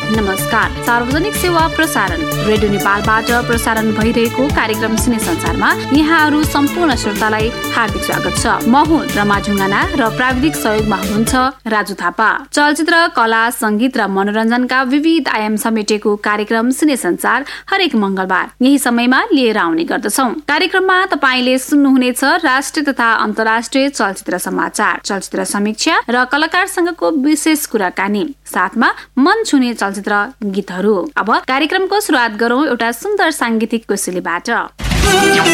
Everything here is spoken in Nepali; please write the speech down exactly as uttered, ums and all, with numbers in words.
नमस्कार। सार्वजनिक सेवा प्रसारण रेडियो नेपालबाट प्रसारण भइरहेको कार्यक्रम सिने संसारमा यहाँहरू सम्पूर्ण श्रोतालाई हार्दिक स्वागत छ। म हुँ रमा ढुङ्गाना र प्राविधिक सहयोगमा हुनुहुन्छ राजु थापा। चलचित्र, कला, संगीत र मनोरञ्जनका विविध आयाम समेटेको कार्यक्रम सिने संसार हरेक मंगलबार यही समयमा लिएर आउने गर्दछौं। कार्यक्रममा तपाईले सुन्नुहुनेछ राष्ट्रिय तथा अन्तर्राष्ट्रिय चलचित्र समाचार, चलचित्र समीक्षा र कलाकारसँगको विशेष कुराकानी, साथमा मन छुने चलचित्र गीतहरू। अब कार्यक्रमको सुरुवात गरौं एउटा सुन्दर सांगीतिक कोसेलीबाट।